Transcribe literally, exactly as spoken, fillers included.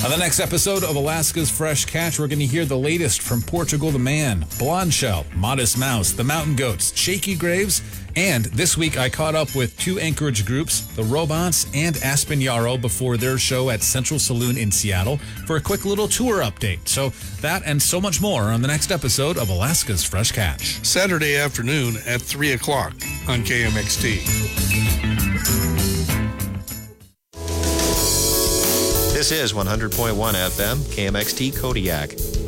On the next episode of Alaska's Fresh Catch, we're going to hear the latest from Portugal the Man, Blonde Shell, Modest Mouse, the Mountain Goats, Shaky Graves, and this week I caught up with two Anchorage groups, the Robots and Aspen Yarrow, before their show at Central Saloon in Seattle for a quick little tour update. So that and so much more on the next episode of Alaska's Fresh Catch. Saturday afternoon at three o'clock on K M X T. This is one hundred point one F M, K M X T Kodiak.